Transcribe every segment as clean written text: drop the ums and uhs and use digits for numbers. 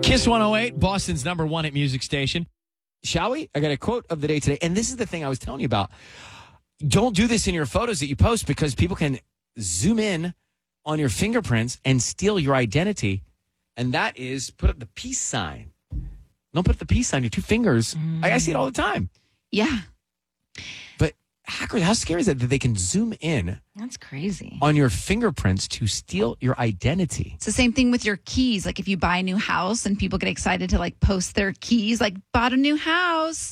Kiss 108, Boston's number one hit music station. Shall we? I got a quote of the day today. And this is the thing I was telling you about. Don't do this in your photos that you post because people can zoom in on your fingerprints and steal your identity. And that is put up the peace sign. Don't put the peace sign, your two fingers. I see it all the time. Yeah. But hackers, how scary is that they can zoom in? That's crazy. On your fingerprints to steal your identity. It's the same thing with your keys. Like if you buy a new house and people get excited to like post their keys, like bought a new house.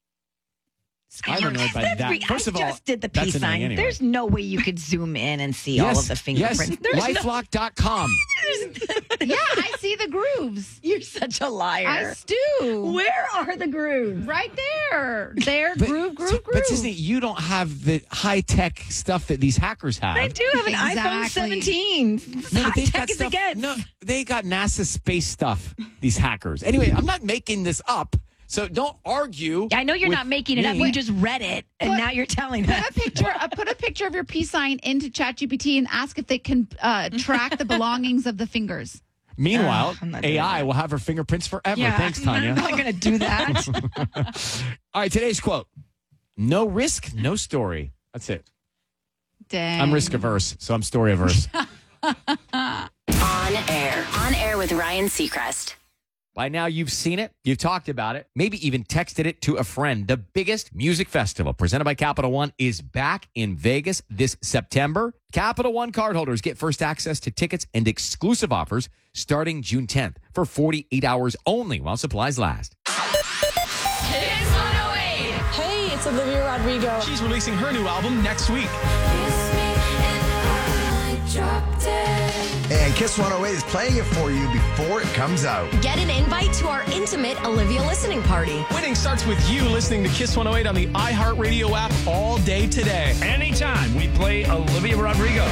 I don't know about that. First of all, I just did the peace sign. Anyway. There's no way you could zoom in and see all of the fingerprints. Yes, LifeLock.com. Yeah, I see the grooves. You're such a liar. I do. Where are the grooves? Right there. Groove. But Disney, you don't have the high-tech stuff that these hackers have. I do have an iPhone 17. High-tech as it gets. No, they got NASA space stuff, these hackers. Anyway, I'm not making this up. So don't argue. I know you're not making it up. You just read it, and now you're telling us. Put a picture of your peace sign into ChatGPT and ask if they can track the belongings of the fingers. Meanwhile, AI will have her fingerprints forever. Yeah, Thanks, Tanya. I'm not going to do that. All right, today's quote. No risk, no story. That's it. Dang. I'm risk averse, so I'm story averse. On air with Ryan Seacrest. By now, you've seen it, you've talked about it, maybe even texted it to a friend. The biggest music festival presented by Capital One is back in Vegas this September. Capital One cardholders get first access to tickets and exclusive offers starting June 10th for 48 hours only while supplies last. Kiss 108. Hey, it's Olivia Rodrigo. She's releasing her new album next week. And Kiss 108 is playing it for you before it comes out. Get an invite to our intimate Olivia listening party. Winning starts with you listening to Kiss 108 on the iHeartRadio app all day today. Anytime we play Olivia Rodrigo.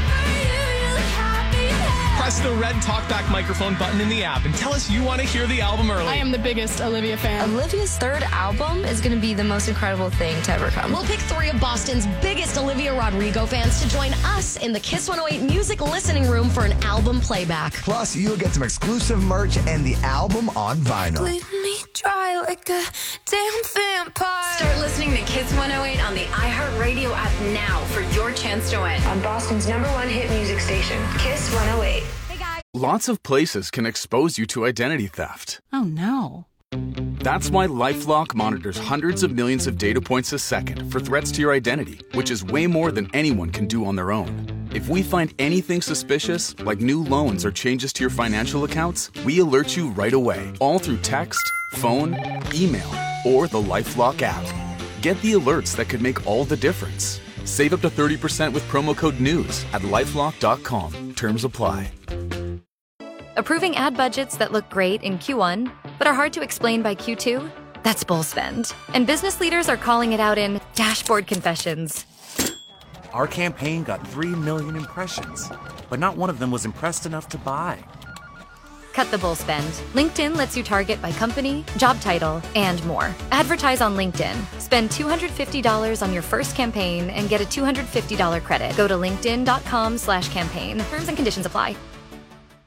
Press the red talkback microphone button in the app and tell us you want to hear the album early. I am the biggest Olivia fan. Olivia's third album is going to be the most incredible thing to ever come. We'll pick 3 of Boston's biggest Olivia Rodrigo fans to join us in the Kiss 108 music listening room for an album playback. Plus, you'll get some exclusive merch and the album on vinyl. Bleed me dry like a damn vampire. Start listening to Kiss 108 on the iHeartRadio app now for your chance to win. On Boston's number one hit music station, Kiss 108. Lots of places can expose you to identity theft. Oh, no. That's why LifeLock monitors hundreds of millions of data points a second for threats to your identity, which is way more than anyone can do on their own. If we find anything suspicious, like new loans or changes to your financial accounts, we alert you right away, all through text, phone, email, or the LifeLock app. Get the alerts that could make all the difference. Save up to 30% with promo code NEWS at LifeLock.com. Terms apply. Approving ad budgets that look great in Q1, but are hard to explain by Q2? That's bull spend. And business leaders are calling it out in dashboard confessions. Our campaign got 3 million impressions, but not one of them was impressed enough to buy. Cut the bull spend. LinkedIn lets you target by company, job title, and more. Advertise on LinkedIn. Spend $250 on your first campaign and get a $250 credit. Go to linkedin.com/campaign. Terms and conditions apply.